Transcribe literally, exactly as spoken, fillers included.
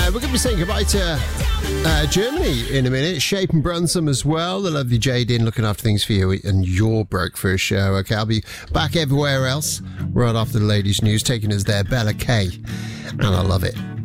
Uh, we're going to be saying goodbye to uh, Germany in a minute. Shape and Brunsum as well. The lovely Jadine looking after things for you and your breakfast show. Okay, I'll be back everywhere else right after the ladies' news, taking us there. Bella K. And I love it.